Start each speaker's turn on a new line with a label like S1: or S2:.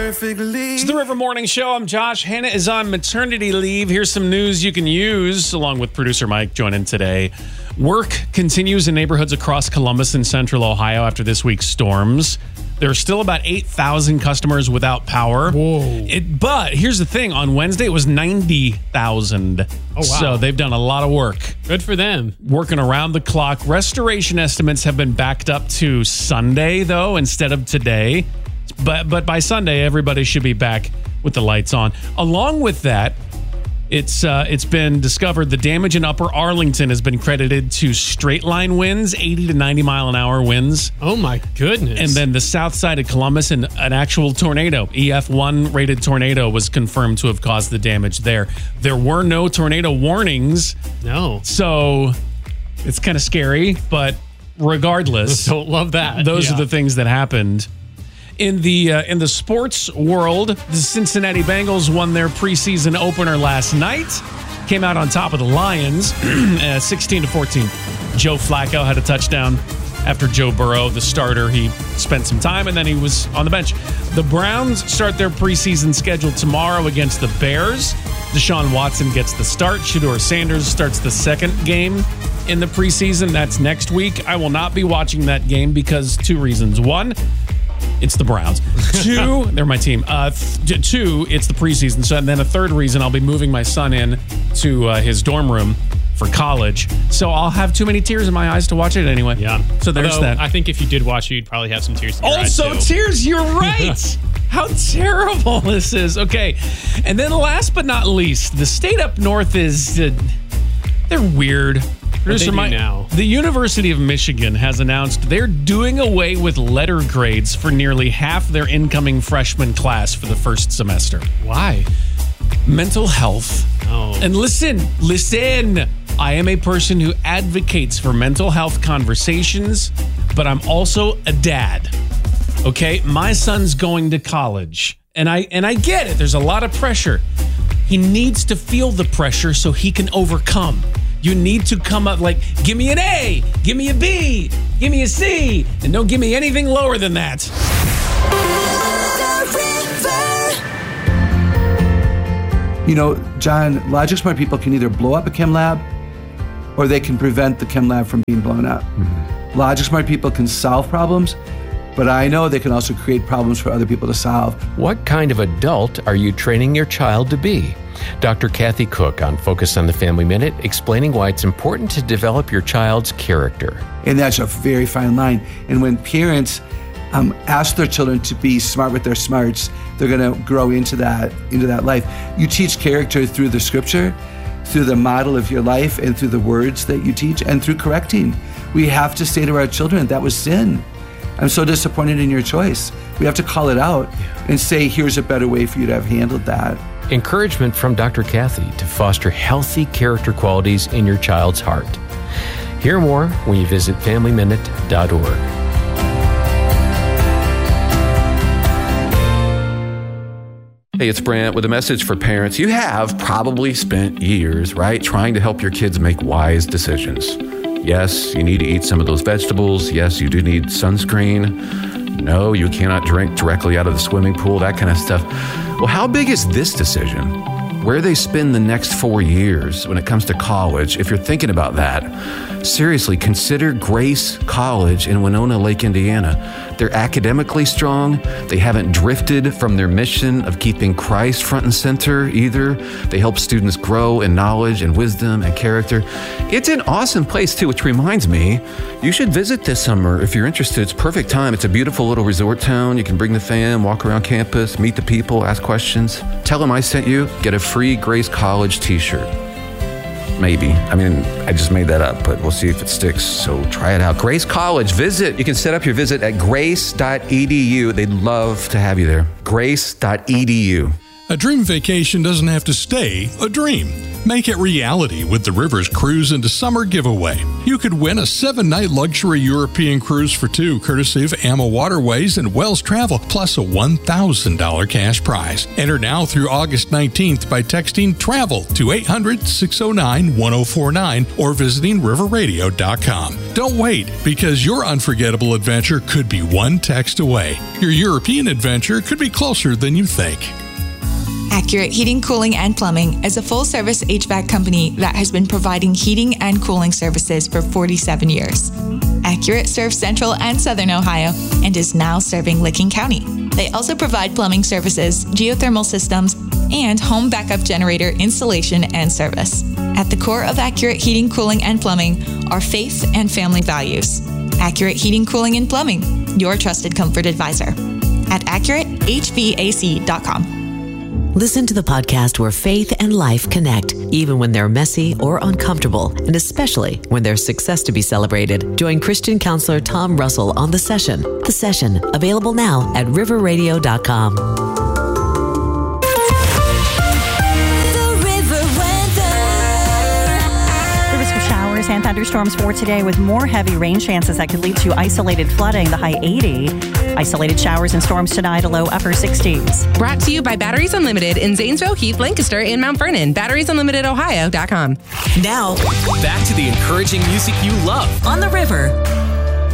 S1: It's the River Morning Show. I'm Josh. Hannah is on maternity leave. Here's some news you can use, along with producer Mike joining today. Work continues in neighborhoods across Columbus and central Ohio after this week's storms. There are still about 8,000 customers without power.
S2: Whoa.
S1: But here's the thing. On Wednesday, it was 90,000. Oh, wow. So they've done a lot of work.
S2: Good for them.
S1: Working around the clock. Restoration estimates have been backed up to Sunday, though, instead of today. But by Sunday, everybody should be back with the lights on. Along with that, it's been discovered the damage in Upper Arlington has been credited to straight line winds, 80 to 90 mile an hour winds.
S2: Oh my goodness.
S1: And then the south side of Columbus, an actual tornado, EF1 rated tornado was confirmed to have caused the damage there. There were no tornado warnings.
S2: No.
S1: So it's kind of scary, but regardless.
S2: Don't love that.
S1: Those are the things that happened. In the sports world, the Cincinnati Bengals won their preseason opener last night. Came out on top of the Lions, 16-14. Joe Flacco had a touchdown after Joe Burrow, the starter. He spent some time and then he was on the bench. The Browns start their preseason schedule tomorrow against the Bears. Deshaun Watson gets the start. Shedeur Sanders starts the second game in the preseason. That's next week. I will not be watching that game because two reasons. One, it's the Browns. Two, they're my team. Two, it's the preseason. So, and then a third reason, I'll be moving my son in to his dorm room for college. So I'll have too many tears in my eyes to watch it anyway.
S2: Yeah.
S1: So there's that.
S2: I think if you did watch it, you'd probably have some tears in your eyes too.
S1: Tears, you're right. How terrible this is. Okay. And then last but not least, the state up north is, they're weird.
S2: Now?
S1: The University of Michigan has announced they're doing away with letter grades for nearly half their incoming freshman class for the first semester.
S2: Why?
S1: Mental health.
S2: Oh.
S1: And listen. I am a person who advocates for mental health conversations, but I'm also a dad. Okay? My son's going to college, and I get it. There's a lot of pressure. He needs to feel the pressure so he can overcome. You need to come up like, give me an A, give me a B, give me a C, and don't give me anything lower than that.
S3: You know, John, logic smart people can either blow up a chem lab or they can prevent the chem lab from being blown up. Mm-hmm. Logic smart people can solve problems, but I know they can also create problems for other people to solve.
S4: What kind of adult are you training your child to be? Dr. Kathy Cook on Focus on the Family Minute, explaining why it's important to develop your child's character.
S3: And that's a very fine line. And when parents ask their children to be smart with their smarts, they're going to grow into that life. You teach character through the scripture, through the model of your life, and through the words that you teach, and through correcting. We have to say to our children, that was sin. I'm so disappointed in your choice. We have to call it out and say, here's a better way for you to have handled that.
S4: Encouragement from Dr. Kathy to foster healthy character qualities in your child's heart. Hear more when you visit FamilyMinute.org.
S5: Hey, it's Brant with a message for parents. You have probably spent years, right, trying to help your kids make wise decisions. Yes, you need to eat some of those vegetables. Yes, you do need sunscreen. No, you cannot drink directly out of the swimming pool, that kind of stuff. Well, how big is this decision? Where they spend the next 4 years when it comes to college, if you're thinking about that, seriously, consider Grace College in Winona Lake, Indiana. They're academically strong. They haven't drifted from their mission of keeping Christ front and center either. They help students grow in knowledge and wisdom and character. It's an awesome place too, which reminds me, you should visit this summer if you're interested. It's perfect time. It's a beautiful little resort town. You can bring the fam, walk around campus, meet the people, ask questions. Tell them I sent you. Get a free Grace College t-shirt. Maybe. I mean, I just made that up, but we'll see if it sticks. So try it out. Grace College, visit. You can set up your visit at grace.edu. They'd love to have you there. Grace.edu.
S6: A dream vacation doesn't have to stay a dream. Make it reality with the Rivers Cruise into Summer giveaway. You could win a 7-night luxury European cruise for 2, courtesy of AMA Waterways and Wells Travel, plus a $1,000 cash prize. Enter now through August 19th by texting TRAVEL to 800-609-1049 or visiting riverradio.com. Don't wait, because your unforgettable adventure could be one text away. Your European adventure could be closer than you think.
S7: Accurate Heating, Cooling, and Plumbing is a full-service HVAC company that has been providing heating and cooling services for 47 years. Accurate serves Central and Southern Ohio and is now serving Licking County. They also provide plumbing services, geothermal systems, and home backup generator installation and service. At the core of Accurate Heating, Cooling, and Plumbing are faith and family values. Accurate Heating, Cooling, and Plumbing, your trusted comfort advisor. At AccurateHVAC.com.
S8: Listen to the podcast where faith and life connect, even when they're messy or uncomfortable, and especially when there's success to be celebrated. Join Christian counselor Tom Russell on The Session. The Session, available now at riverradio.com.
S9: And thunderstorms for today with more heavy rain chances that could lead to isolated flooding, the high 80. Isolated showers and storms tonight, a low upper 60s.
S10: Brought to you by Batteries Unlimited in Zanesville, Heath, Lancaster, and Mount Vernon. BatteriesUnlimitedOhio.com.
S8: Now,
S11: back to the encouraging music you love
S8: on the river.